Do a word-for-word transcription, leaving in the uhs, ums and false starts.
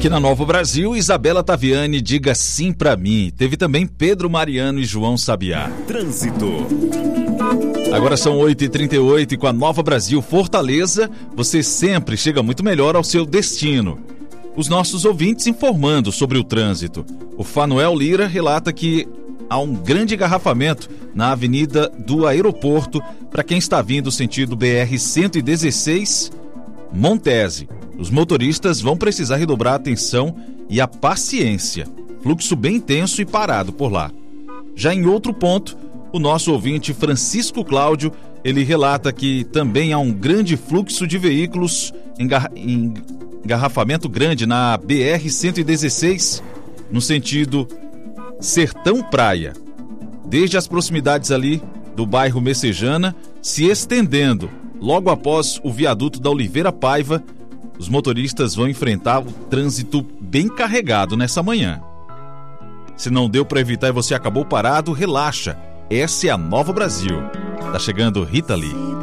Aqui na Nova Brasil, Isabela Taviani, diga sim pra mim. Teve também Pedro Mariano e João Sabiá. Trânsito. Agora são oito e trinta e oito e com a Nova Brasil Fortaleza, você sempre chega muito melhor ao seu destino. Os nossos ouvintes informando sobre o trânsito. O Fanuel Lira relata que há um grande engarrafamento na Avenida do Aeroporto para quem está vindo sentido B R cento e dezesseis, Montese. Os motoristas vão precisar redobrar a atenção e a paciência. Fluxo bem intenso e parado por lá. Já em outro ponto, o nosso ouvinte Francisco Cláudio, ele relata que também há um grande fluxo de veículos, engar... engarrafamento grande na B R cento e dezesseis, no sentido Sertão Praia, desde as proximidades ali do bairro Messejana, se estendendo logo após o viaduto da Oliveira Paiva. Os motoristas vão enfrentar o trânsito bem carregado nessa manhã. Se não deu para evitar e você acabou parado, relaxa. Essa é a Nova Brasil. Tá chegando Rita Lee.